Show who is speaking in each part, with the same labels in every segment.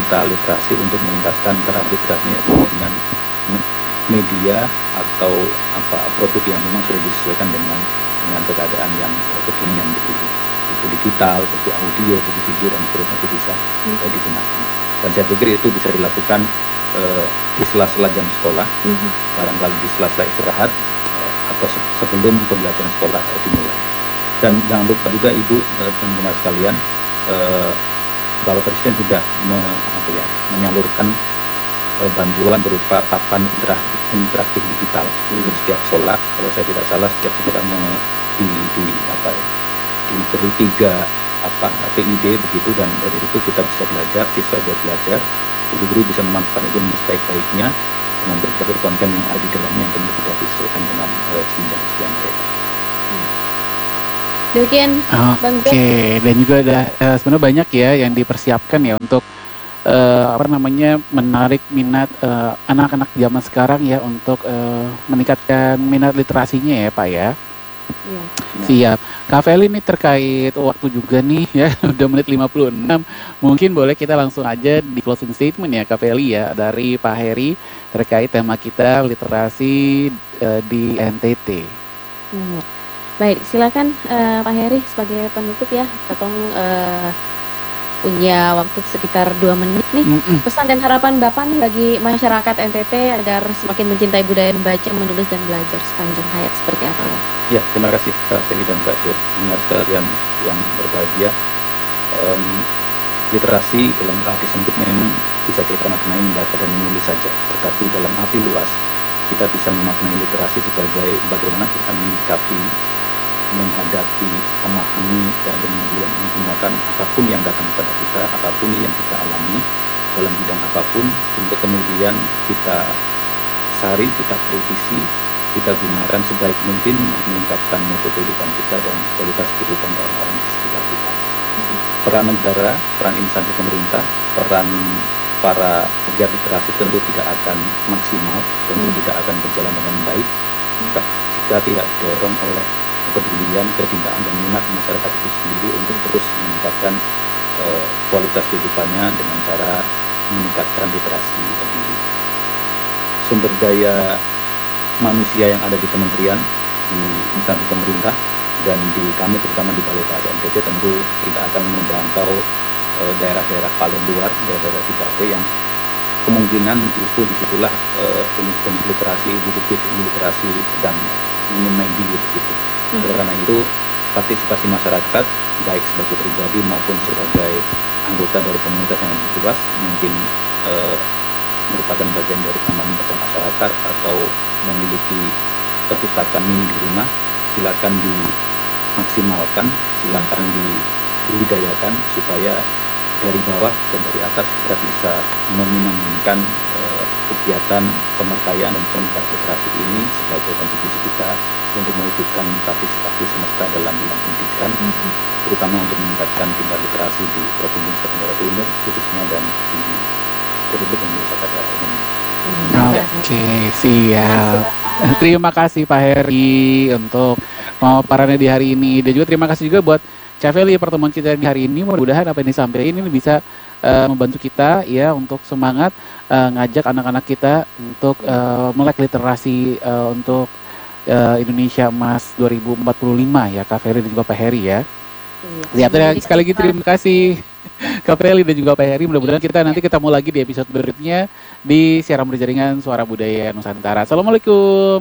Speaker 1: digital literasi untuk meningkatkan taraf literasinya dengan media atau produk yang memang sudah disesuaikan dengan keadaan yang kekinian begitu. Buku digital, buku audio, buku video dan seterusnya itu bisa digunakan. Dan saya pikir itu bisa dilakukan di sela-sela jam sekolah, barangkali di sela-sela istirahat atau sebelum pembelajaran sekolah dimulai. Dan jangan lupa juga Ibu dan benar sekalian, Bapak Presiden sudah menyalurkan bantuan berupa papan interaktif digital untuk setiap sekolah. Kalau saya tidak salah setiap sekolah diberi 3 PID begitu, dan dari itu kita bisa belajar, siswa bisa belajar, guru-guru bisa memanfaatkan itu dengan sebaik-baiknya dengan berbagai konten yang ada di dalamnya yang tentu sudah disesuaikan dengan jenjang usia mereka.
Speaker 2: Demikian,
Speaker 3: Oke, dan juga ada sebenarnya banyak ya yang dipersiapkan ya untuk menarik minat anak-anak zaman sekarang ya untuk meningkatkan minat literasinya ya Pak ya.
Speaker 2: Iya.
Speaker 3: Siap. Kak Feli ini terkait waktu juga nih ya, udah menit 56. Mungkin boleh kita langsung aja di closing statement ya Kak Feli ya dari Pak Heri terkait tema kita literasi di NTT.
Speaker 2: Baik, silakan Pak Heri sebagai penutup ya. Kita punya waktu sekitar 2 menit nih. Pesan dan harapan Bapak nih bagi masyarakat NTT agar semakin mencintai budaya membaca, menulis dan belajar sepanjang hayat seperti apa Pak?
Speaker 1: Ya, terima kasih Kak Feli dan Mbak Jo. Dengar sekalian yang berbahagia. Literasi dalam arti sempit memang bisa kita maknai membaca dan menulis saja. Tetapi dalam arti luas, kita bisa memaknai literasi sebagai bagaimana kita menghadapi, memahami, dan kemudian menggunakan apapun yang datang kepada kita, apapun yang kita alami dalam bidang apapun, untuk kemudian kita sari, kita kritisi, kita gunakan sebaik mungkin untuk meningkatkan mutu kehidupan kita dan kualitas kehidupan orang-orang di sekitar kita. Peran negara, peran instansi pemerintah, peran para pegiat literasi tentu tidak akan maksimal, tentu tidak akan berjalan dengan baik jika tidak didorong oleh kepedulian, kecintaan dan minat masyarakat itu sendiri untuk terus meningkatkan kualitas kehidupannya dengan cara meningkatkan literasi diri. Sumber daya manusia yang ada di kementerian, di instansi pemerintah, dan di kami terutama di Balai Bahasa NTT tentu tidak akan menjangkau daerah-daerah paling luar, daerah-daerah 3T yang kemungkinan justru disitulah unit literasi, bibit literasi sedang menyemai diri begitu. Karena itu partisipasi masyarakat baik sebagai pribadi maupun sebagai anggota dari komunitas yang lebih luas mungkin merupakan bagian dari taman baca masyarakat atau memiliki perpustakaan mini di rumah, silakan dimaksimalkan, silakan dibudidayakan supaya dari bawah dan dari atas kita bisa menyambungkan kegiatan pemerkayaan dan peningkatan literasi ini sebagai kontribusi kita untuk mewujudkan partisipasi semesta dalam bidang pendidikan, terutama untuk meningkatkan tingkat literasi di Provinsi Nusa Tenggara Timur khususnya dan di Republik Indonesia pada umumnya.
Speaker 3: Oke, siap. Terima kasih Pak Heri untuk pemaparannya di hari ini, dan juga terima kasih juga buat Kak Feli pertemuan kita di hari ini. Mudah-mudahan apa yang disampaikan ini bisa membantu kita ya untuk semangat ngajak anak-anak kita untuk melek literasi untuk Indonesia Emas 2045 ya Kak Feli dan juga Pak Heri ya. Ya, sekali lagi terima kasih Kak Feli dan juga Pak Heri. Mudah-mudahan kita nanti ketemu lagi di episode berikutnya di siaran berjaringan Suara Budaya Nusantara. Assalamualaikum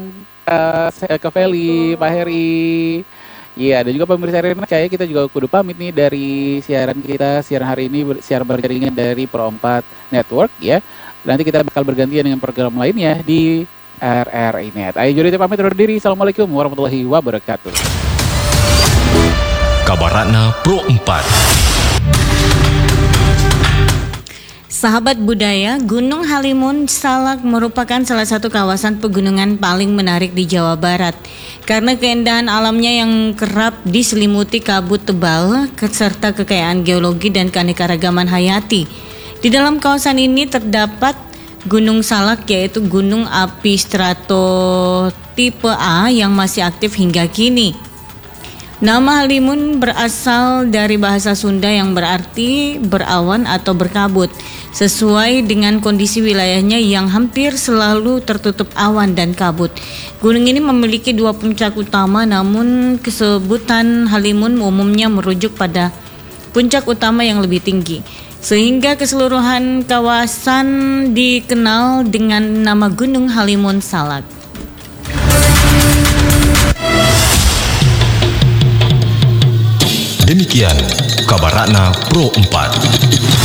Speaker 3: Kak Feli, Pak Heri. Iya, dan juga pemirsa Rena, kayak kita juga kudu pamit nih dari siaran kita, siaran hari ini, siaran berjaringan dari Pro 4 Network ya. Nanti kita bakal bergantian dengan program lainnya di RRI Net. Ayo jadi pamit undur diri. Assalamualaikum warahmatullahi wabarakatuh.
Speaker 4: Kabaratna Pro 4.
Speaker 5: Sahabat budaya, Gunung Halimun Salak merupakan salah satu kawasan pegunungan paling menarik di Jawa Barat karena keindahan alamnya yang kerap diselimuti kabut tebal serta kekayaan geologi dan keanekaragaman hayati. Di dalam kawasan ini terdapat Gunung Salak, yaitu gunung api strato tipe A yang masih aktif hingga kini. Nama Halimun berasal dari bahasa Sunda yang berarti berawan atau berkabut, sesuai dengan kondisi wilayahnya yang hampir selalu tertutup awan dan kabut. Gunung ini memiliki 2 puncak utama, namun kesebutan Halimun umumnya merujuk pada puncak utama yang lebih tinggi, sehingga keseluruhan kawasan dikenal dengan nama Gunung Halimun Salak.
Speaker 4: Demikian kabar Ratna Pro 4.